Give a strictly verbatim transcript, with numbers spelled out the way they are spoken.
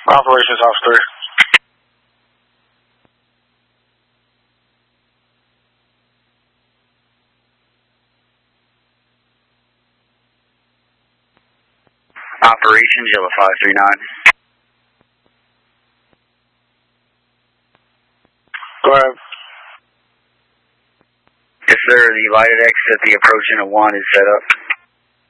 Operations Officer. Operations, Yellow five three nine. Go ahead. Yes, sir. The lighted exit at the approach into one is set up.